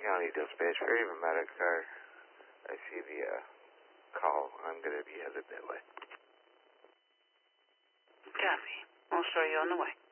County Dispatch for Avon Medicar. I see the call. I'm going to be headed that way. Copy. We'll show you on the way.